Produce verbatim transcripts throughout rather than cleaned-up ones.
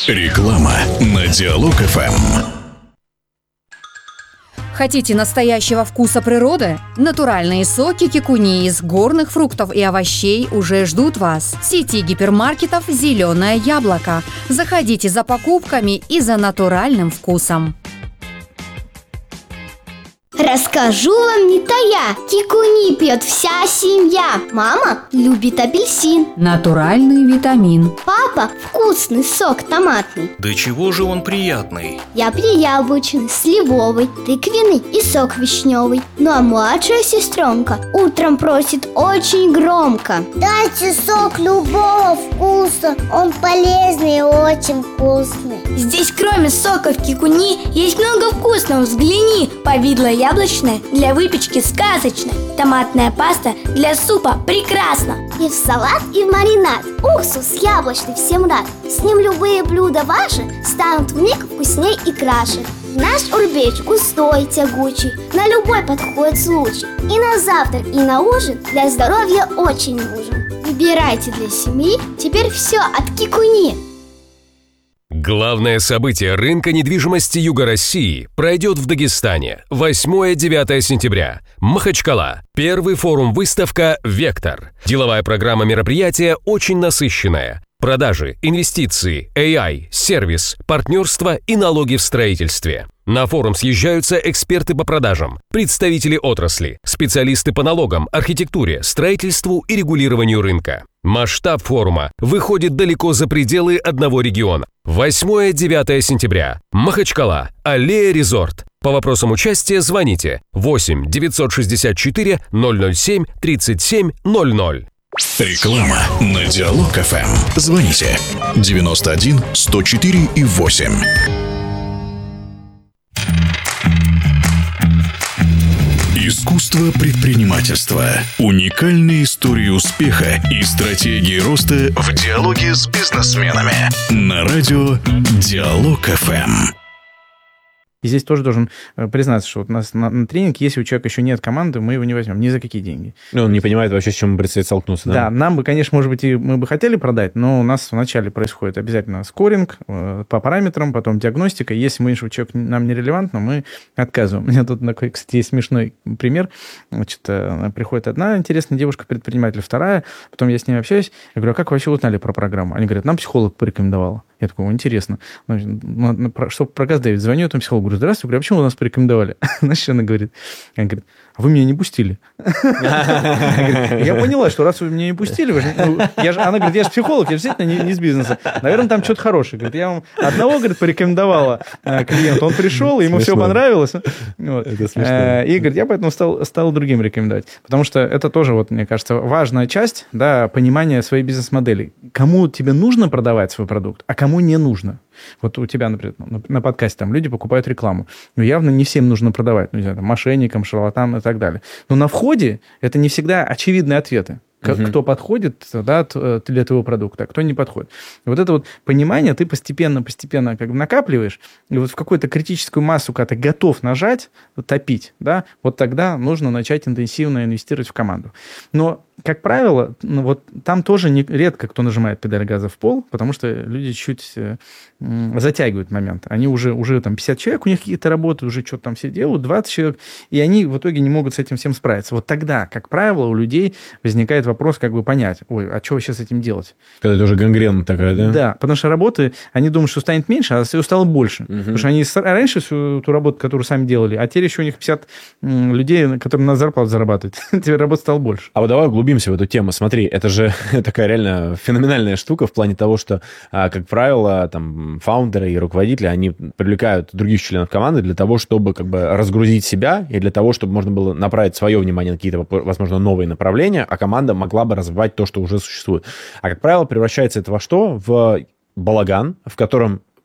Реклама на Диалог эф эм. Хотите настоящего вкуса природы? Натуральные соки кикуни из горных фруктов и овощей уже ждут вас. В сети гипермаркетов «Зеленое яблоко». Заходите за покупками и за натуральным вкусом. Расскажу вам не тая, кикуни пьет вся семья. Мама любит апельсин. Натуральный витамин. Папа вкусный сок томатный. Да чего же он приятный? Я прияблочный, сливовый, тыквенный и сок вишневый. Ну а младшая сестренка утром просит очень громко: дайте сок любого вкуса, он полезный и очень вкусный. Здесь кроме соков кикуни есть много вкусного, взгляни. Повидло яблочное для выпечки сказочное. Томатная паста для супа прекрасно. И в салат, и в маринад. Уксус яблочный всем рад. С ним любые блюда ваши станут вмиг вкусней и краше. Наш урбеч густой, тягучий, на любой подходит случай. И на завтрак, и на ужин для здоровья очень нужен. Выбирайте для семьи теперь все от кикуни. Главное событие рынка недвижимости Юга России пройдет в Дагестане восьмое-девятое сентября. Махачкала. Первый форум-выставка «Вектор». Деловая программа мероприятия очень насыщенная. Продажи, инвестиции, эй ай, сервис, партнерство и налоги в строительстве. На форум съезжаются эксперты по продажам, представители отрасли, специалисты по налогам, архитектуре, строительству и регулированию рынка. Масштаб форума выходит далеко за пределы одного региона. восьмое-девятое сентября. Махачкала. Аллея Резорт. По вопросам участия звоните восемь девятьсот шестьдесят четыре ноль ноль семь тридцать семь ноль ноль. Реклама на Диалог эф эм. Звоните девяносто один сто четыре и восемь. Искусство предпринимательства. Уникальные истории успеха и стратегии роста в диалоге с бизнесменами. На радио Диалог эф эм. И здесь тоже должен признаться, что вот у нас на, на тренинг, если у человека еще нет команды, мы его не возьмем ни за какие деньги. Ну, он не понимает вообще, с чем ему предстоит столкнуться, да? Да, нам бы, конечно, может быть, и мы бы хотели продать, но у нас вначале происходит обязательно скоринг э, по параметрам, потом диагностика. Если мы, что человек нам не релевантно, мы отказываем. У меня тут, кстати, есть смешной пример. Значит, приходит одна интересная девушка-предприниматель, вторая, потом я с ней общаюсь, я говорю, а как вы вообще узнали про программу? Они говорят, нам психолог порекомендовал. Я такой, интересно. Что про Газдевит? Звоню этому психологу, говорю, здравствуйте, говорю, а почему вы нас порекомендовали? Значит, она говорит, она говорит, а вы меня не пустили. Я поняла, что раз вы меня не пустили, она говорит, я же психолог, я же действительно не из бизнеса. Наверное, там что-то хорошее. Говорит, я вам одного, говорит, порекомендовала клиенту, он пришел, ему все понравилось. И, говорит, я поэтому стал другим рекомендовать. Потому что это тоже, вот, мне кажется, важная часть, да, понимания своей бизнес-модели. Кому тебе нужно продавать свой продукт, а кому не нужно. Вот у тебя, например, на подкасте там люди покупают рекламу. Но явно не всем нужно продавать. Ну, не знаю, там, мошенникам, шарлатанам и так далее. Но на входе это не всегда очевидные ответы. Uh-huh. Кто подходит, да, для твоего продукта, а кто не подходит. И вот это вот понимание ты постепенно-постепенно как бы накапливаешь, и вот в какую-то критическую массу, когда ты готов нажать, топить, да, вот тогда нужно начать интенсивно инвестировать в команду. Но, как правило, ну, вот там тоже не, редко кто нажимает педаль газа в пол, потому что люди чуть э, затягивают момент. Они уже, уже там пятьдесят человек, у них какие-то работы, уже что-то там все делают, двадцать человек, и они в итоге не могут с этим всем справиться. Вот тогда, как правило, у людей возникает вопрос, как бы понять, ой, а что вообще с этим делать? Когда это уже гангрена такая, да? Да, потому что работы, они думают, что станет меньше, а всего стало больше. Угу. Потому что они раньше всю ту работу, которую сами делали, а теперь еще у них пятьдесят людей, которые на зарплату зарабатывают. Теперь работы стало больше. А вот давай углубимся в эту тему. Смотри, это же такая реально феноменальная штука в плане того, что, как правило, там, фаундеры и руководители, они привлекают других членов команды для того, чтобы как бы разгрузить себя и для того, чтобы можно было направить свое внимание на какие-то, возможно, новые направления, а команда могла бы развивать то, что уже существует. А, как правило, превращается это во что? В балаган, в котором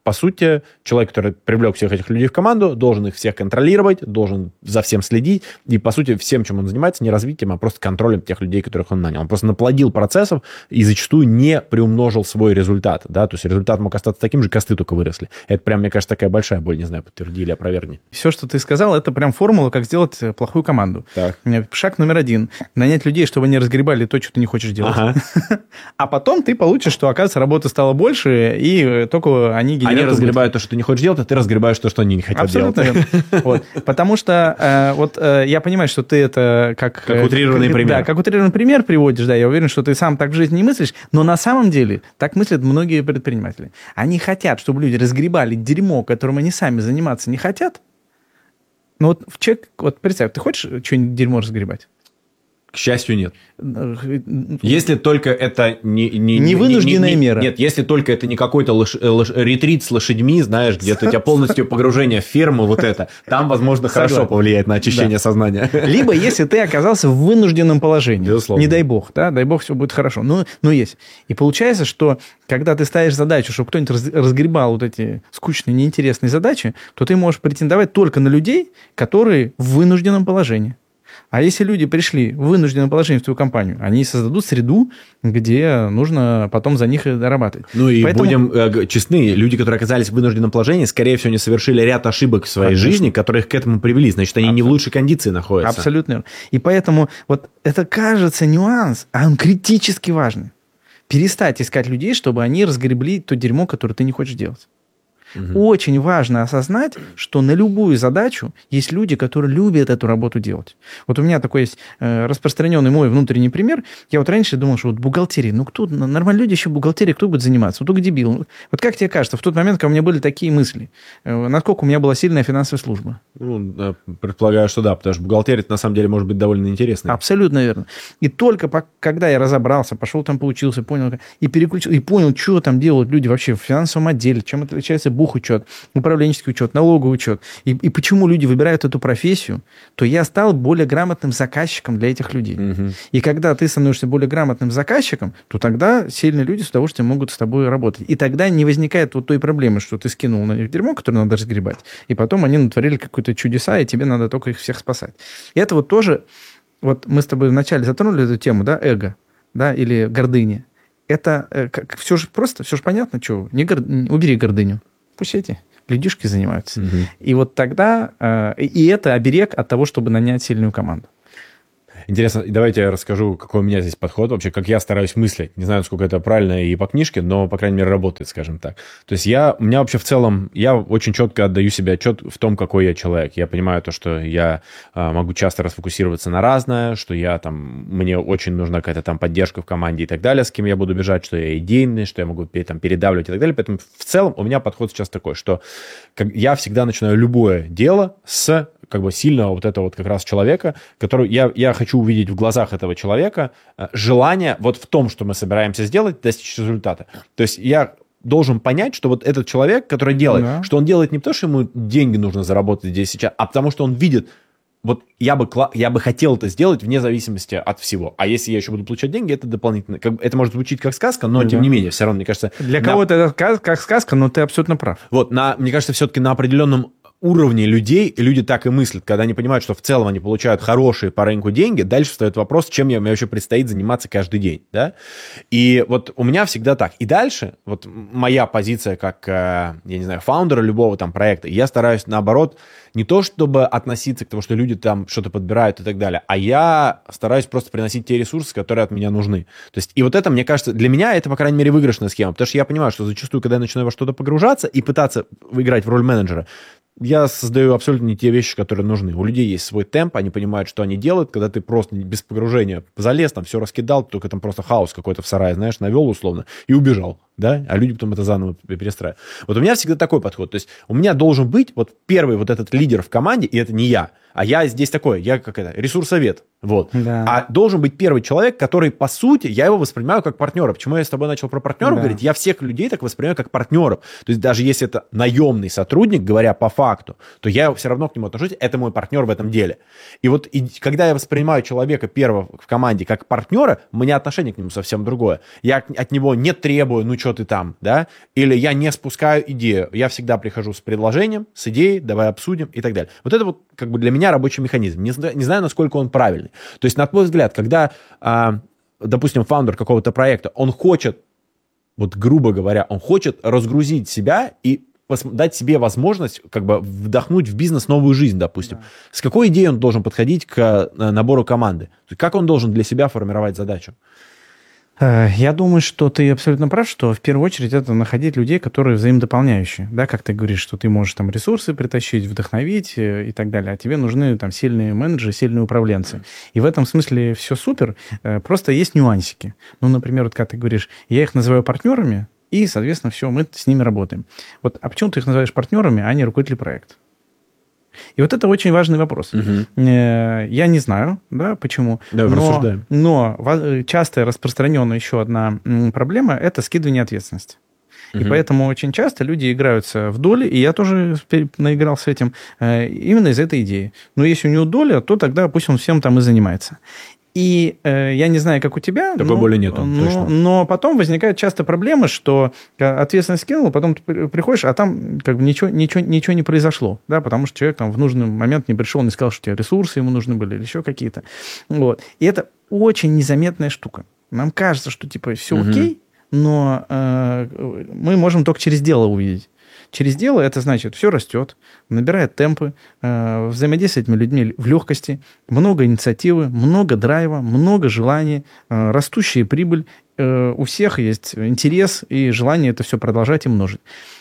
по сути, человек, который привлек всех этих людей в команду, должен их всех контролировать, должен за всем следить, и, по сути, всем, чем он занимается, не развитием, а просто контролем тех людей, которых он нанял. Он просто наплодил процессов и зачастую не приумножил свой результат, да, то есть результат мог остаться таким же, косты только выросли. Это прям, мне кажется, такая большая боль, не знаю, подтверди или опровергни. Все, что ты сказал, это прям формула, как сделать плохую команду. Так. Шаг номер один. Нанять людей, чтобы они разгребали то, что ты не хочешь делать. Ага. А потом ты получишь, что, оказывается, работы стало больше, и только они генерируют... Они разгребают то, что ты не хочешь делать, а ты разгребаешь то, что они не хотят Абсолютно делать. Верно. Вот. Потому что э, вот э, я понимаю, что ты это как... Как утрированный как, пример. Да, как утрированный пример приводишь, да, я уверен, что ты сам так в жизни не мыслишь, но на самом деле так мыслят многие предприниматели. Они хотят, чтобы люди разгребали дерьмо, которым они сами заниматься не хотят. Ну вот человек, вот представь, ты хочешь что-нибудь дерьмо разгребать? К счастью, нет. Если только это не... не Невынужденная не, не, мера. Нет, если только это не какой-то лош, лош, ретрит с лошадьми, знаешь, где-то у тебя полностью погружение в ферму, вот это, там, возможно, хорошо Согласен. повлияет на очищение да. сознания. Либо если ты оказался в вынужденном положении. Безусловно. Не дай бог, да, дай бог, все будет хорошо. Ну, ну, есть. И получается, что когда ты ставишь задачу, чтобы кто-нибудь раз, разгребал вот эти скучные, неинтересные задачи, то ты можешь претендовать только на людей, которые в вынужденном положении. А если люди пришли в вынужденное положение в твою компанию, они создадут среду, где нужно потом за них и дорабатывать. Ну и Поэтому... будем э, честны, люди, которые оказались в вынужденном положении, скорее всего, не совершили ряд ошибок в своей Конечно. жизни, которые их к этому привели. Значит, они Абсолютно. не в лучшей кондиции находятся. Абсолютно верно. И поэтому вот это кажется нюанс, а он критически важный. Перестать искать людей, чтобы они разгребли то дерьмо, которое ты не хочешь делать. Угу. Очень важно осознать, что на любую задачу есть люди, которые любят эту работу делать. Вот у меня такой есть э, распространенный мой внутренний пример. Я вот раньше думал, что вот бухгалтерия, ну кто, нормальные люди еще бухгалтерией, кто будет заниматься? Вот только дебил. Вот как тебе кажется, в тот момент, когда у меня были такие мысли, э, насколько у меня была сильная финансовая служба? Ну, предполагаю, что да, потому что бухгалтерия на самом деле может быть довольно интересной. Абсолютно верно. И только по, когда я разобрался, пошел там поучился, понял, и переключил, и понял, что там делают люди вообще в финансовом отделе, чем отличается бухучет, управленческий учет, налоговый учет, и, и почему люди выбирают эту профессию, то я стал более грамотным заказчиком для этих людей. Угу. И когда ты становишься более грамотным заказчиком, то тогда сильные люди с удовольствием могут с тобой работать. И тогда не возникает вот той проблемы, что ты скинул на них дерьмо, которое надо разгребать, и потом они натворили какое-то чудеса, и тебе надо только их всех спасать. И это вот тоже, вот мы с тобой вначале затронули эту тему, да, эго, да, или гордыня. Это э, как, все же просто, все же понятно, что, не гор... убери гордыню. Пусть эти людишки занимаются. Угу. И вот тогда... Э, и это оберег от того, чтобы нанять сильную команду. Интересно, давайте я расскажу, какой у меня здесь подход вообще, как я стараюсь мыслить. Не знаю, насколько это правильно и по книжке, но, по крайней мере, работает, скажем так. То есть я, у меня вообще в целом, я очень четко отдаю себе отчет в том, какой я человек. Я понимаю то, что я а, могу часто расфокусироваться на разное, что я там, мне очень нужна какая-то там поддержка в команде и так далее, с кем я буду бежать, что я идейный, что я могу там передавливать и так далее. Поэтому в целом у меня подход сейчас такой, что как, я всегда начинаю любое дело с как бы сильного вот этого вот как раз человека, который я, я хочу увидеть в глазах этого человека желание вот в том, что мы собираемся сделать, достичь результата. То есть я должен понять, что вот этот человек, который делает, да. что он делает не потому, что ему деньги нужно заработать здесь сейчас, а потому что он видит, вот я бы, я бы хотел это сделать вне зависимости от всего. А если я еще буду получать деньги, это дополнительно. Как, это может звучить как сказка, но да. тем не менее, все равно, мне кажется... Для на... кого-то это как сказка, но ты абсолютно прав. Вот, на, мне кажется, все-таки на определенном уровне людей, люди так и мыслят, когда они понимают, что в целом они получают хорошие по рынку деньги, дальше встает вопрос, чем мне вообще предстоит заниматься каждый день, да? И вот у меня всегда так. И дальше, вот моя позиция как, я не знаю, фаундера любого там проекта, я стараюсь, наоборот, не то чтобы относиться к тому, что люди там что-то подбирают и так далее, а я стараюсь просто приносить те ресурсы, которые от меня нужны. То есть, и вот это, мне кажется, для меня это, по крайней мере, выигрышная схема, потому что я понимаю, что зачастую, когда я начинаю во что-то погружаться и пытаться играть в роль менеджера, я создаю абсолютно не те вещи, которые нужны. У людей есть свой темп, они понимают, что они делают, когда ты просто без погружения залез, там все раскидал, только там просто хаос какой-то в сарае, знаешь, навел условно и убежал, да, а люди потом это заново перестраивают. Вот у меня всегда такой подход, то есть у меня должен быть вот первый вот этот лидер в команде, и это не я, а я здесь такой, я как это, ресурсовед, вот. Да. А должен быть первый человек, который, по сути, я его воспринимаю как партнера. Почему я с тобой начал про партнеров да. говорить? Я всех людей так воспринимаю как партнеров. То есть даже если это наемный сотрудник, говоря по факту, то я все равно к нему отношусь, это мой партнер в этом деле. И вот и, когда я воспринимаю человека первого в команде как партнера, у меня отношение к нему совсем другое. Я от него не требую, ну что что ты там, да, или я не спускаю идею, я всегда прихожу с предложением, с идеей, давай обсудим и так далее. Вот это вот как бы для меня рабочий механизм. Не, не знаю, насколько он правильный. То есть, на твой взгляд, когда, а, допустим, фаундер какого-то проекта, он хочет, вот грубо говоря, он хочет разгрузить себя и дать себе возможность как бы вдохнуть в бизнес новую жизнь, допустим. Да. С какой идеей он должен подходить к набору команды? Как он должен для себя формировать задачу? Я думаю, что ты абсолютно прав, что в первую очередь это находить людей, которые взаимодополняющие. Да, как ты говоришь, что ты можешь там ресурсы притащить, вдохновить и так далее, а тебе нужны там сильные менеджеры, сильные управленцы. И в этом смысле все супер, просто есть нюансики. Ну, например, вот как ты говоришь, я их называю партнерами, и, соответственно, все, мы с ними работаем. Вот, а почему ты их называешь партнерами, а не руководители проекта? И вот это очень важный вопрос. Угу. Я не знаю, да, почему. Да, но, но часто распространенная еще одна проблема – это скидывание ответственности. И угу. поэтому очень часто люди играются в доли, и я тоже наиграл с этим, именно из этой идеи. Но если у него доля, то тогда пусть он всем там и занимается. И э, я не знаю, как у тебя, такой но, боли нету, но, но потом возникает часто проблема, что ответственность скинул, потом ты приходишь, а там как бы ничего, ничего, ничего не произошло, да, потому что человек там в нужный момент не пришел, не сказал, что тебе ресурсы ему нужны были или еще какие-то. Вот. И это очень незаметная штука. Нам кажется, что типа все угу. окей, но э, мы можем только через дело увидеть. Через дело это значит, все растет, набирает темпы, э, взаимодействие с этими людьми в легкости, много инициативы, много драйва, много желаний, э, растущая прибыль. Э, у всех есть интерес и желание это все продолжать и множить.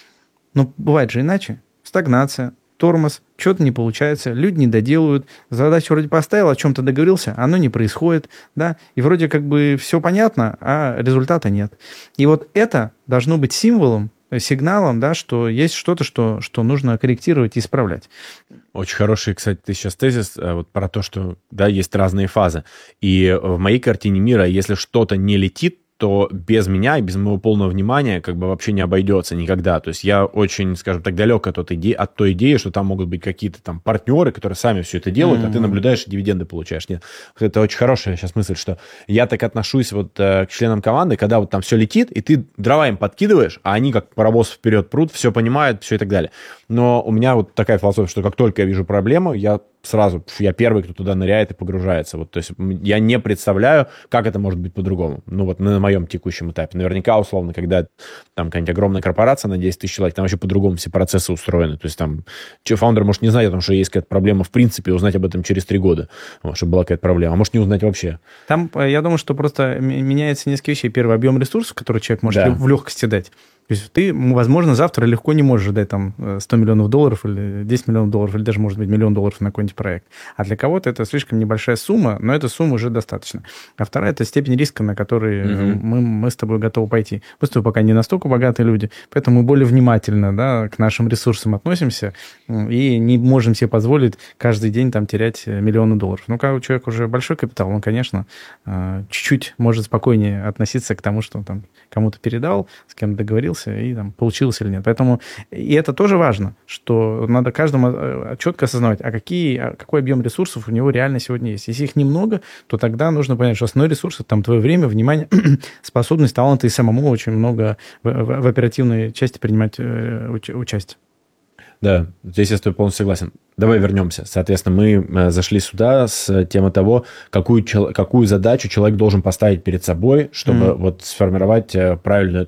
Но бывает же иначе. Стагнация, тормоз, что-то не получается, люди не доделают, задачу вроде поставил, о чем-то договорился, оно не происходит, да, и вроде как бы все понятно, а результата нет. И вот это должно быть символом, сигналом, да, что есть что-то, что, что нужно корректировать и исправлять. Очень хороший, кстати, ты сейчас тезис вот про то, что да, есть разные фазы. И в моей картине мира, если что-то не летит, то без меня и без моего полного внимания как бы вообще не обойдется никогда. То есть я очень, скажем так, далек от, иде- от той идеи, что там могут быть какие-то там партнеры, которые сами все это делают, mm-hmm. а ты наблюдаешь и дивиденды получаешь. Нет, это очень хорошая сейчас мысль, что я так отношусь вот э, к членам команды, когда вот там все летит, и ты дрова им подкидываешь, а они как паровоз вперед прут, все понимают, все и так далее. Но у меня вот такая философия, что как только я вижу проблему, я сразу, я первый, кто туда ныряет и погружается. Вот, то есть я не представляю, как это может быть по-другому. Ну вот на моем текущем этапе. Наверняка, условно, когда там какая-нибудь огромная корпорация на десять тысяч человек, там вообще по-другому все процессы устроены. То есть там фаундер может не знать о том, что есть какая-то проблема в принципе, и узнать об этом через три года, вот, чтобы была какая-то проблема. А может не узнать вообще. Там, я думаю, что просто меняется несколько вещей. Первый, объем ресурсов, который человек может да. в легкости дать. То есть ты, возможно, завтра легко не можешь дать там сто миллионов долларов или десять миллионов долларов, или даже, может быть, миллион долларов на какой-нибудь проект. А для кого-то это слишком небольшая сумма, но эта сумма уже достаточно. А вторая – это степень риска, на который mm-hmm. мы, мы с тобой готовы пойти. Мы с тобой пока не настолько богатые люди, поэтому мы более внимательно да, к нашим ресурсам относимся и не можем себе позволить каждый день там терять миллионы долларов. Ну, когда у человека уже большой капитал, он, конечно, чуть-чуть может спокойнее относиться к тому, что он там кому-то передал, с кем договорился, и там, получилось или нет. Поэтому и это тоже важно, что надо каждому четко осознавать, а какие, а какой объем ресурсов у него реально сегодня есть. Если их немного, то тогда нужно понять, что основной ресурс – это там твое время, внимание, способность, талант и самому очень много в, в, в оперативной части принимать э, уч- участие. Да, здесь я с тобой полностью согласен. Давай вернемся. Соответственно, мы зашли сюда с темы того, какую, какую задачу человек должен поставить перед собой, чтобы mm-hmm. вот сформировать правильную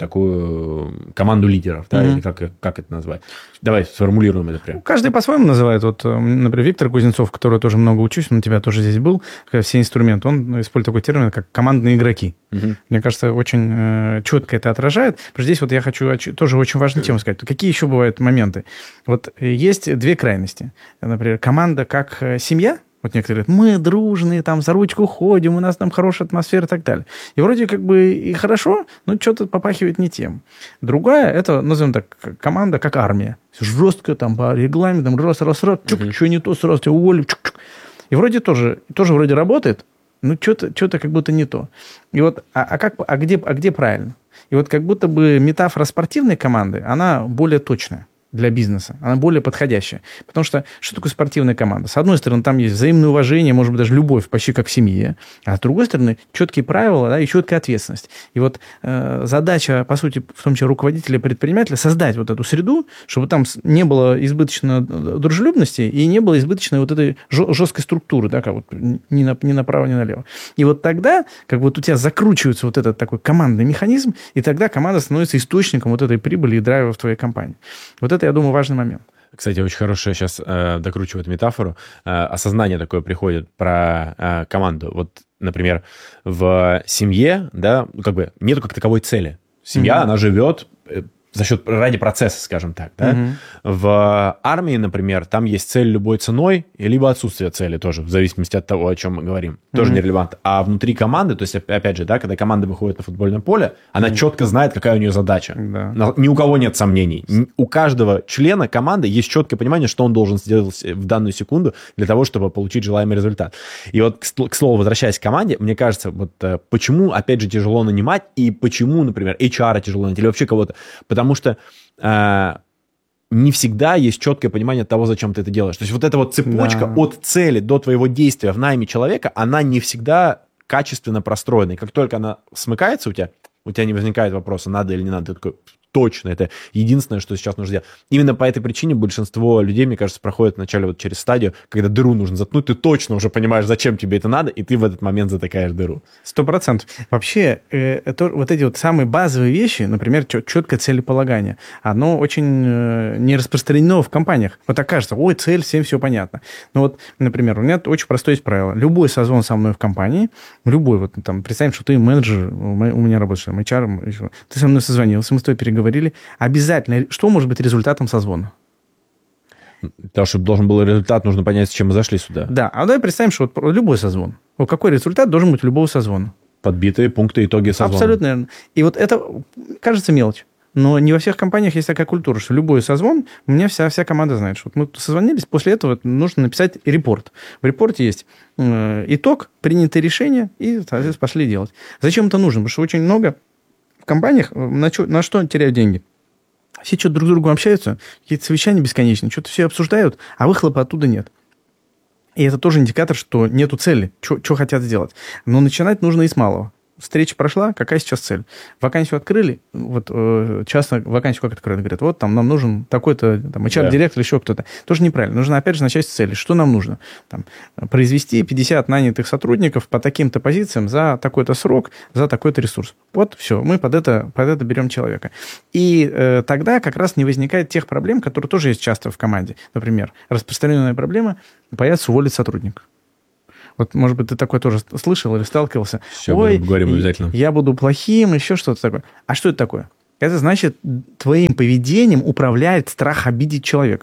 такую команду лидеров, да, mm-hmm. или как, как это назвать. Давай сформулируем это прямо. Каждый по-своему называет. Вот, например, Виктор Кузнецов, который тоже много учусь, он у тебя тоже здесь был, все инструменты, он использует такой термин, как командные игроки. Mm-hmm. Мне кажется, очень э, четко это отражает. Потому что здесь вот я хочу тоже очень важную тему сказать. Какие еще бывают моменты? Вот есть две крайности. Например, команда как семья, вот некоторые говорят, мы дружные, там за ручку ходим, у нас там хорошая атмосфера и так далее. И вроде как бы и хорошо, но что-то попахивает не тем. Другая, это, назовем так, команда как армия. Жестко там по регламентам, раз, раз, раз, чук, mm-hmm. что не то, сразу тебя уволили. Чук, чук. И вроде тоже, тоже вроде работает, но что-то, что-то как будто не то. И вот, а, а, как, а, где, а где правильно? И вот как будто бы метафора спортивной команды, она более точная. для бизнеса, она более подходящая. Потому что что такое спортивная команда? С одной стороны, там есть взаимное уважение, может быть, даже любовь, почти как в семье, а с другой стороны, четкие правила, да, и четкая ответственность. И вот э, задача, по сути, в том числе руководителя, предпринимателя, создать вот эту среду, чтобы там не было избыточно дружелюбности и не было избыточной вот этой жесткой структуры, да, как вот ни, на, ни направо, ни налево. И вот тогда, как вот у тебя закручивается вот этот такой командный механизм, и тогда команда становится источником вот этой прибыли и драйва в твоей компании. Вот это, я думаю, важный момент. Кстати, очень хорошая сейчас э, докручивает метафору. Э, осознание такое приходит про э, команду. Вот, например, в семье, да, как бы нету как таковой цели. Семья, mm-hmm. она живет э, за счет, ради процесса, скажем так. Да? Mm-hmm. В армии, например, там есть цель любой ценой, либо отсутствие цели тоже, в зависимости от того, о чем мы говорим. Тоже mm-hmm. нерелевантно. А внутри команды, то есть, опять же, да, когда команда выходит на футбольное поле, она mm-hmm. четко знает, какая у нее задача. Mm-hmm. Ни у кого нет сомнений. У каждого члена команды есть четкое понимание, что он должен сделать в данную секунду для того, чтобы получить желаемый результат. И вот, к слову, возвращаясь к команде, мне кажется, вот почему, опять же, тяжело нанимать, и почему, например, эйч ар тяжело нанимать, или вообще кого-то. Потому что э, не всегда есть четкое понимание того, зачем ты это делаешь. То есть вот эта вот цепочка да. от цели до твоего действия в найме человека, она не всегда качественно простроена. И как только она смыкается у тебя, у тебя не возникает вопроса, надо или не надо. Ты такой, точно, это единственное, что сейчас нужно сделать. Именно по этой причине большинство людей, мне кажется, проходят вначале вот через стадию, когда дыру нужно заткнуть, ты точно уже понимаешь, зачем тебе это надо, и ты в этот момент затыкаешь дыру. Сто процентов. Вообще, э, это, вот эти вот самые базовые вещи, например, четкое целеполагание, оно очень э, не распространено в компаниях. Вот так кажется, ой, цель, всем все понятно. Но вот, например, у меня очень простое есть правило. Любой созвон со мной в компании, любой, вот там, представим, что ты менеджер, у меня работаешь, там, эйч ар, ты со мной созвонился, мы с тобой переговорили, говорили, обязательно, что может быть результатом созвона? Для того, чтобы должен был результат, нужно понять, с чем мы зашли сюда. Да, а давай представим, что вот любой созвон. Вот какой результат должен быть у любого созвона? Подбитые пункты, итоги созвона. Абсолютно верно. И вот это, кажется, мелочь. Но не во всех компаниях есть такая культура, что любой созвон, у меня вся, вся команда знает, что вот мы созвонились, после этого нужно написать репорт. В репорте есть э, итог, принятые решения, и, соответственно, пошли делать. Зачем это нужно? Потому что очень много в компаниях на, чё, на что теряют деньги? Все что-то друг с другом общаются, какие-то совещания бесконечные, что-то все обсуждают, а выхлопа оттуда нет. И это тоже индикатор, что нету цели, что хотят сделать. Но начинать нужно и с малого. Встреча прошла, какая сейчас цель? Вакансию открыли, вот э, часто вакансию как открыли? Говорят, вот там нам нужен такой-то там, эйч ар-директор или еще кто-то. Тоже неправильно. Нужно опять же начать с цели. Что нам нужно? Там, произвести пятьдесят нанятых сотрудников по таким-то позициям за такой-то срок, за такой-то ресурс. Вот все, мы под это, под это берем человека. И э, тогда как раз не возникает тех проблем, которые тоже есть часто в команде. Например, распространенная проблема – боятся уволить сотрудника. Вот, может быть, ты такое тоже слышал или сталкивался. Все, ой, говорим обязательно. Я буду плохим, еще что-то такое. А что это такое? Это значит, твоим поведением управляет страх обидеть человека.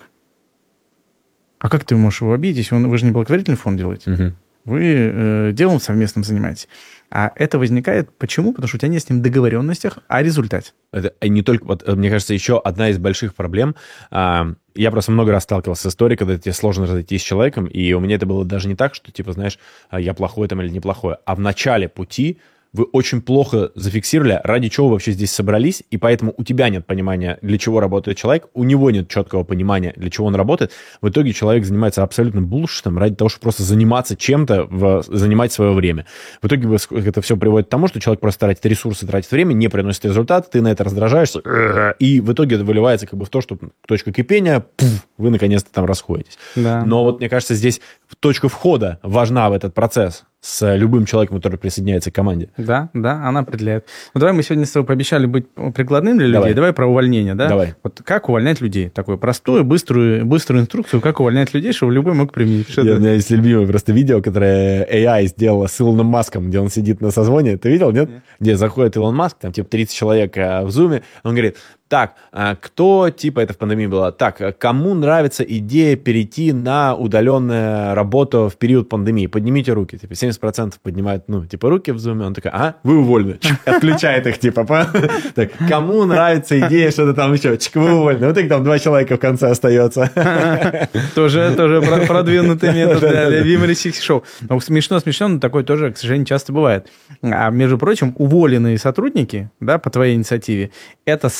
А как ты можешь его обидеть, если он, вы же не благотворительный фонд делаете? Угу. Вы э, делом совместным занимаетесь. А это возникает почему? Потому что у тебя нет с ним договоренностях о результате. Это не только, вот, мне кажется, еще одна из больших проблем. Я просто много раз сталкивался с историей, когда тебе сложно разойтись с человеком, и у меня это было даже не так, что, типа, знаешь, я плохой там или неплохой, а в начале пути вы очень плохо зафиксировали, ради чего вы вообще здесь собрались, и поэтому у тебя нет понимания, для чего работает человек, у него нет четкого понимания, для чего он работает. В итоге человек занимается абсолютным булшитом ради того, чтобы просто заниматься чем-то, в, занимать свое время. В итоге это все приводит к тому, что человек просто тратит ресурсы, тратит время, не приносит результат, ты на это раздражаешься, и в итоге это выливается как бы в то, что точка кипения, пуф, вы наконец-то там расходитесь. Да. Но вот мне кажется, здесь точка входа важна в этот процесс с любым человеком, который присоединяется к команде. Да, да, она определяет. Ну, давай мы сегодня с тобой пообещали быть прикладным для людей. Давай, давай про увольнение, да? Давай. Вот как увольнять людей? Такую простую, быструю, быструю инструкцию, как увольнять людей, чтобы любой мог применить. Я, у меня есть любимое просто видео, которое эй ай сделала с Илоном Маском, где он сидит на созвоне. Ты видел, нет? нет? Где заходит Илон Маск, там типа тридцать человек в зуме, он говорит: так, кто, типа, это в пандемии было, так, кому нравится идея перейти на удаленную работу в период пандемии? Поднимите руки. Типа, семьдесят процентов поднимают, ну, типа, руки в зуме. Он такой: а, вы уволены. Отключает их, типа, так, кому нравится идея, что-то там еще, чик, вы уволены. Вот их там два человека в конце остается. Тоже продвинутый метод для юмористических шоу. Смешно-смешно, но такое тоже, к сожалению, часто бывает. А, между прочим, уволенные сотрудники, да, по твоей инициативе, это самые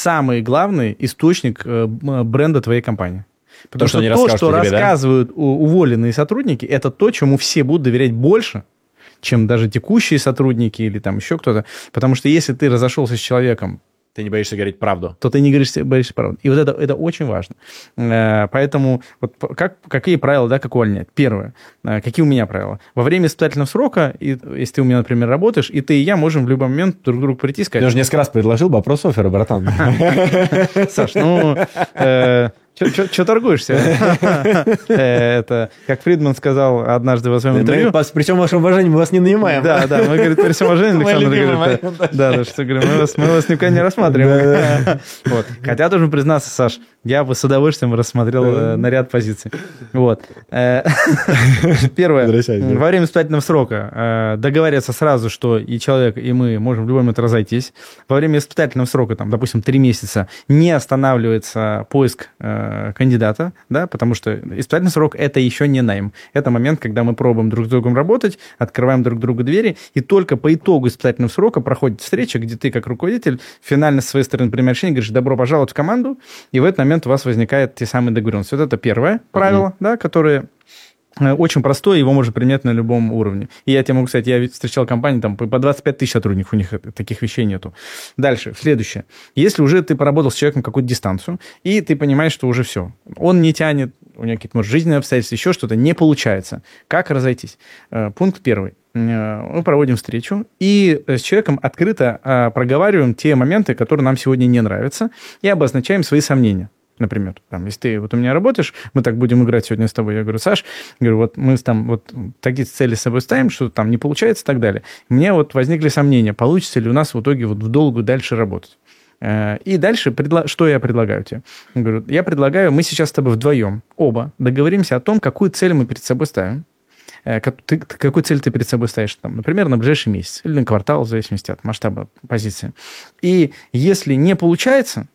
главный источник э, бренда твоей компании. Потому то, что, что, то, что тебе, рассказывают да? уволенные сотрудники, это то, чему все будут доверять больше, чем даже текущие сотрудники или там еще кто-то. Потому что если ты разошелся с человеком, ты не боишься говорить правду. То ты не говоришь, боишься правду. И вот это, это очень важно. Поэтому вот как, какие правила, да, как увольнять? Первое. Какие у меня правила? Во время испытательного срока, и, если ты у меня, например, работаешь, и ты и я можем в любой момент друг другу прийти и сказать... Ты уже несколько раз предложил вопрос оффера, братан. Саш, ну... Че торгуешься? Это, как Фридман сказал однажды в своем интервью... При всем вашем уважении мы вас не нанимаем. Да, да, мы, говорит, при всем уважении, Александр говорит, да, да, что, говорим, мы вас, мы вас никогда не рассматриваем. Вот. Хотя, должен признаться, Саш, я бы с удовольствием рассмотрел на ряд позиций. Вот. Первое. Во время испытательного срока договориться сразу, что и человек, и мы можем в любой момент разойтись. Во время испытательного срока, там, допустим, три месяца, не останавливается поиск кандидата, да, потому что испытательный срок – это еще не найм. Это момент, когда мы пробуем друг с другом работать, открываем друг другу двери, и только по итогу испытательного срока проходит встреча, где ты, как руководитель, финально с своей стороны принимаешь решение, говоришь, добро пожаловать в команду, и в этот момент у вас возникают те самые договоренности. Вот это первое правило, mm-hmm. да, которое... очень простой, его можно применять на любом уровне. И я тебе могу сказать, я встречал компании, там по двадцать пять тысяч сотрудников, у них таких вещей нету. Дальше, следующее. Если уже ты поработал с человеком какую-то дистанцию, и ты понимаешь, что уже все, он не тянет, у него какие-то, может, жизненные обстоятельства, еще что-то, не получается. Как разойтись? Пункт первый. Мы проводим встречу, и с человеком открыто проговариваем те моменты, которые нам сегодня не нравятся, и обозначаем свои сомнения. Например, там, если ты вот у меня работаешь, мы так будем играть сегодня с тобой. Я говорю, Саш, говорю, вот мы там вот такие цели с собой ставим, что там не получается и так далее. Мне вот возникли сомнения, получится ли у нас в итоге вот в долгую дальше работать. И дальше, что я предлагаю тебе? Я говорю, я предлагаю, мы сейчас с тобой вдвоем, оба, договоримся о том, какую цель мы перед собой ставим. Ты, какую цель ты перед собой ставишь, там, например, на ближайший месяц или на квартал, в зависимости от масштаба позиции. И если не получается,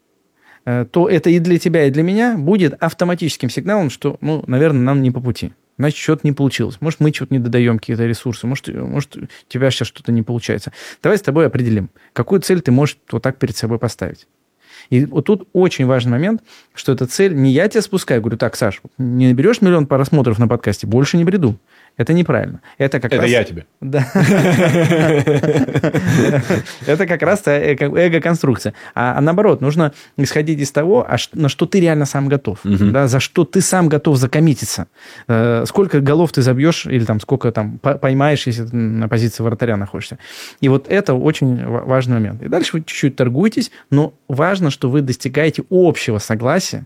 то это и для тебя, и для меня будет автоматическим сигналом, что, ну, наверное, нам не по пути. Значит, что-то не получилось. Может, мы что-то не додаем какие-то ресурсы. Может, может, у тебя сейчас что-то не получается. Давай с тобой определим, какую цель ты можешь вот так перед собой поставить. И вот тут очень важный момент, что эта цель не я тебя спускаю. Говорю, так, Саш, не наберешь миллион просмотров на подкасте, больше не приду. Это неправильно. Это как Это раз... я тебе. Да. Это как раз эго-конструкция. А наоборот, нужно исходить из того, на что ты реально сам готов. За что ты сам готов закоммититься. Сколько голов ты забьешь, или там сколько там поймаешь, если ты на позиции вратаря находишься. И вот это очень важный момент. И дальше вы чуть-чуть торгуетесь, но важно, что вы достигаете общего согласия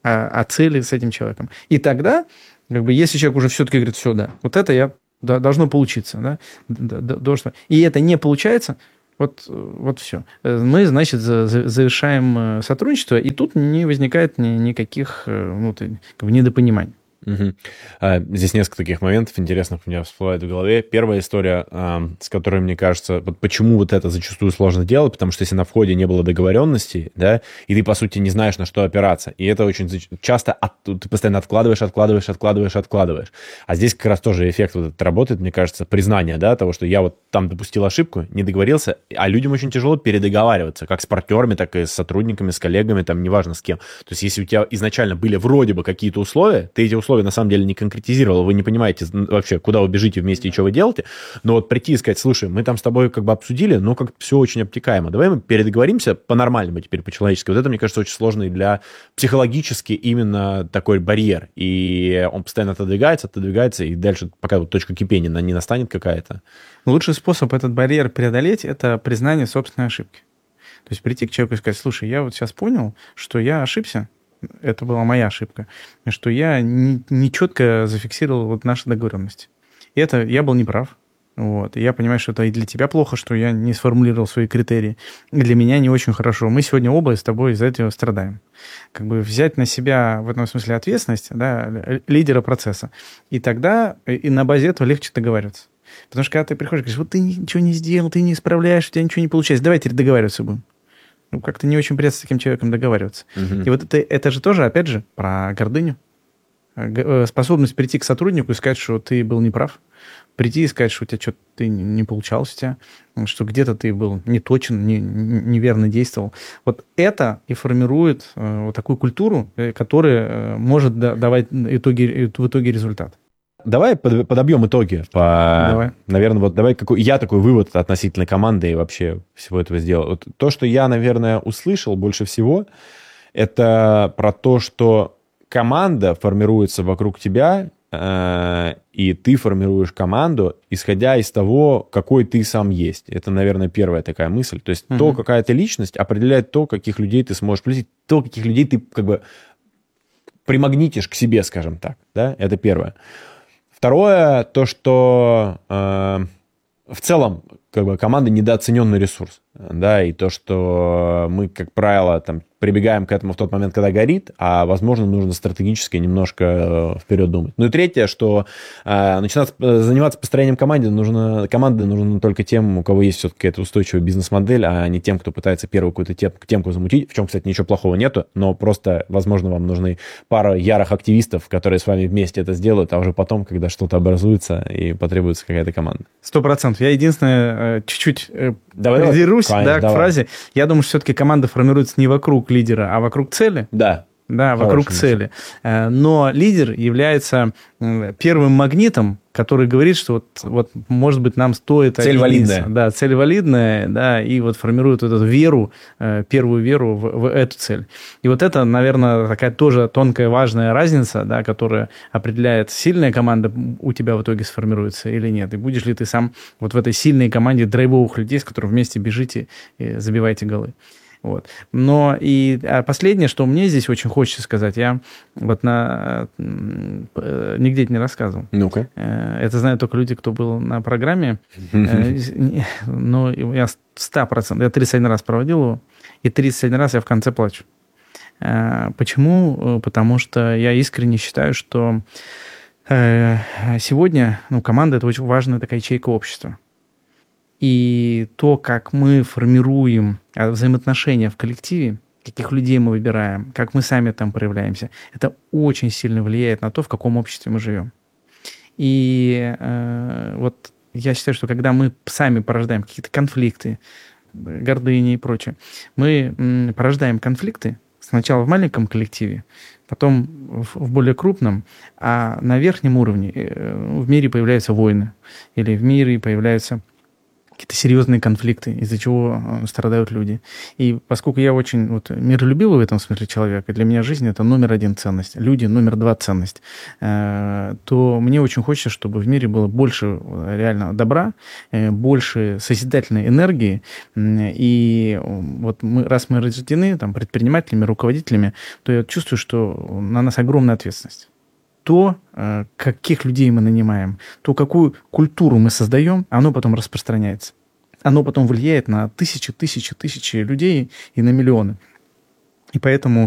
о цели с этим человеком. И тогда... Как бы, если человек уже все-таки говорит, все, да, вот это я, да, должно получиться, да, да, да, должно, и это не получается, вот, вот все. Мы, значит, завершаем сотрудничество, и тут не возникает ни, никаких ну, как бы недопониманий. Угу. Здесь несколько таких моментов интересных у меня всплывает в голове. Первая история, с которой, мне кажется, вот почему вот это зачастую сложно делать, потому что если на входе не было договоренности, да, и ты, по сути, не знаешь, на что опираться, и это очень часто от, ты постоянно откладываешь, откладываешь, откладываешь, откладываешь. А здесь как раз тоже эффект вот этот работает, мне кажется, признание, да, того, что я вот там допустил ошибку, не договорился, а людям очень тяжело передоговариваться, как с партнерами, так и с сотрудниками, с коллегами, там, неважно с кем. То есть если у тебя изначально были вроде бы какие-то условия, ты эти условия на самом деле не конкретизировал, вы не понимаете вообще, куда вы бежите вместе и что вы делаете, но вот прийти и сказать, слушай, мы там с тобой как бы обсудили, но как все очень обтекаемо, давай мы передоговоримся по-нормальному теперь, по-человечески. Вот это, мне кажется, очень сложный для психологически именно такой барьер, и он постоянно отодвигается, отодвигается, и дальше пока вот точка кипения не настанет какая-то. Лучший способ этот барьер преодолеть – это признание собственной ошибки. То есть прийти к человеку и сказать, слушай, я вот сейчас понял, что я ошибся, это была моя ошибка, что я не, не четко зафиксировал вот наши договоренности. И это я был неправ. Вот. И я понимаю, что это и для тебя плохо, что я не сформулировал свои критерии. И для меня не очень хорошо. Мы сегодня оба с тобой из-за этого страдаем. Как бы взять на себя в этом смысле ответственность, да, лидера процесса. И тогда и на базе этого легче договариваться. Потому что когда ты приходишь и говоришь, вот ты ничего не сделал, ты не исправляешь, у тебя ничего не получается, давай теперь договариваться будем. Ну, как-то не очень приятно с таким человеком договариваться. Угу. И вот это, это же тоже, опять же, про гордыню. Способность прийти к сотруднику и сказать, что ты был неправ, прийти и сказать, что у тебя что-то ты не получалось у тебя, что где-то ты был неточен, не, неверно действовал. Вот это и формирует э, вот такую культуру, которая э, может да, давать итоги, в итоге результат. Давай под, подобьем итоги. По, давай. Наверное, вот давай какой, я такой вывод относительно команды и вообще всего этого сделал. Вот то, что я, наверное, услышал больше всего, это про то, что команда формируется вокруг тебя, э, и ты формируешь команду, исходя из того, какой ты сам есть. Это, наверное, первая такая мысль. То есть угу. то, какая ты личность, определяет то, каких людей ты сможешь пригласить, то, каких людей ты как бы примагнитишь к себе, скажем так. Да? Это первое. Второе, то, что э, в целом как бы, команда недооцененный ресурс. Да, и то, что мы, как правило, там, прибегаем к этому в тот момент, когда горит, а, возможно, нужно стратегически немножко э, вперед думать. Ну и третье, что э, начинать заниматься построением команды нужно, команды нужно только тем, у кого есть все-таки эта устойчивая бизнес-модель, а не тем, кто пытается первую какую-то тем, темку замутить, в чем, кстати, ничего плохого нету, но просто, возможно, вам нужны пара ярых активистов, которые с вами вместе это сделают, а уже потом, когда что-то образуется и потребуется какая-то команда. Сто процентов. Я единственное, чуть-чуть придерусь да, к давай. фразе. Я думаю, что все-таки команда формируется не вокруг лидера, а вокруг цели. Да. Да, вокруг Хороший цели. Мысль. Но лидер является первым магнитом, который говорит, что вот, вот может быть, нам стоит... Цель валидная. Да, цель валидная, да, и вот формирует вот эту веру, первую веру в, в эту цель. И вот это, наверное, такая тоже тонкая, важная разница, да, которая определяет, сильная команда у тебя в итоге сформируется или нет. И будешь ли ты сам вот в этой сильной команде драйвовых людей, с которыми вместе бежите и забиваете голы. Вот. Но и а последнее, что мне здесь очень хочется сказать, я вот на нигде это не рассказывал. Ну-ка. Это знают только люди, кто был на программе. Но я сто процентов, я тридцать один раз проводил его, и тридцать один раз я в конце плачу. Почему? Потому что я искренне считаю, что сегодня ну, команда – это очень важная такая ячейка общества. И то, как мы формируем взаимоотношения в коллективе, каких людей мы выбираем, как мы сами там проявляемся, это очень сильно влияет на то, в каком обществе мы живем. И э, вот я считаю, что когда мы сами порождаем какие-то конфликты, гордыни и прочее, мы м, порождаем конфликты сначала в маленьком коллективе, потом в, в более крупном, а на верхнем уровне э, в мире появляются войны, или в мире появляются какие-то серьезные конфликты, из-за чего страдают люди. И поскольку я очень вот, миролюбивый в этом смысле человек, и для меня жизнь – это номер один ценность, люди – номер два ценность, э, то мне очень хочется, чтобы в мире было больше реально добра, э, больше созидательной энергии. И вот мы, раз мы рождены там, предпринимателями, руководителями, то я чувствую, что на нас огромная ответственность. То, каких людей мы нанимаем, то, какую культуру мы создаем, оно потом распространяется. Оно потом влияет на тысячи, тысячи, тысячи людей и на миллионы. И поэтому